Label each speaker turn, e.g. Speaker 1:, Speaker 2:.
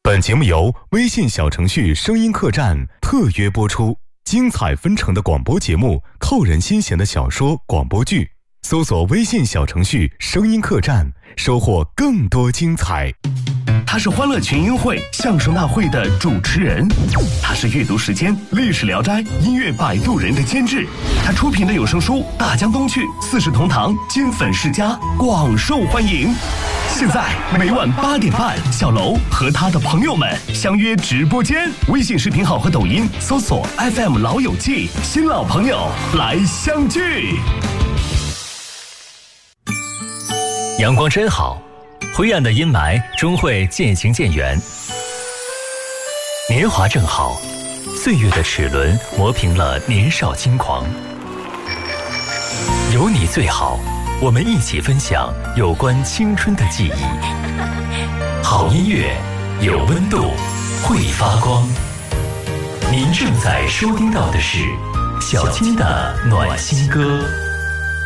Speaker 1: 本节目由微信小程序声音客栈特约播出，精彩纷呈的广播节目，扣人心弦的小说广播剧，搜索微信小程序声音客栈，收获更多精彩。
Speaker 2: 他是欢乐群英会相声大会的主持人，他是阅读时间历史聊斋音乐摆渡人的监制，他出品的有声书《大江东去》四世同堂金粉世家广受欢迎。现在每晚8点半，小楼和他的朋友们相约直播间，微信视频号和抖音搜索 FM 老友记，新老朋友来相聚。
Speaker 3: 阳光真好，灰暗的阴霾终会渐行渐远。年华正好，岁月的齿轮磨平了年少轻狂。有你最好，我们一起分享有关青春的记忆。好音乐，有温度，会发光。您正在收听到的是小金的暖心歌。